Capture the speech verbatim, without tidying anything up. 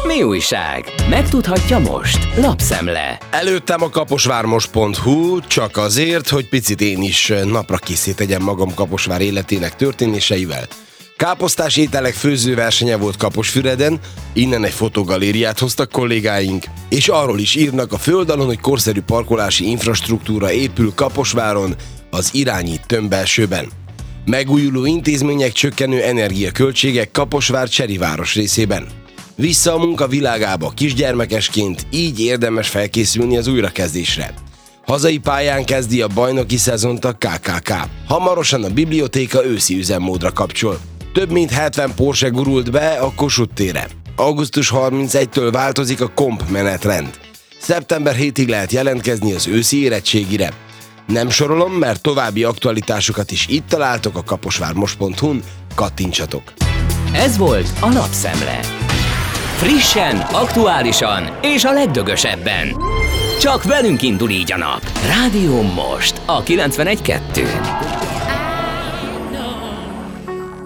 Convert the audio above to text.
Mi újság? Megtudhatja most. Lapszemle. Előttem a kaposvármos pont hu, csak azért, hogy picit én is napra készé tegyem magam Kaposvár életének történéseivel. Káposztás ételek főzőversenye volt Kaposfüreden, innen egy fotogalériát hoztak kollégáink, és arról is írnak a földalon, hogy korszerű parkolási infrastruktúra épül Kaposváron, az irányít tömbbelsőben. Megújuló intézmények, csökkenő energiaköltségek Kaposvár Cseriváros részében. Vissza a munka világába kisgyermekesként, így érdemes felkészülni az újrakezdésre. Hazai pályán kezdi a bajnoki szezont a ká ká ká. Hamarosan a bibliotéka őszi üzemmódra kapcsol. Több mint hetven Porsche gurult be a Kossuth térre. augusztus harmincegyedikétől változik a komp menetrend. szeptember hetedikéig lehet jelentkezni az őszi érettségire. Nem sorolom, mert további aktualitásokat is itt találtok a kaposvármos pont hu-n, kattintsatok! Ez volt a Lapszemle. Frissen, aktuálisan és a legdögösebben. Csak velünk indul így a nap. Rádió Most a kilencvenegy kettő.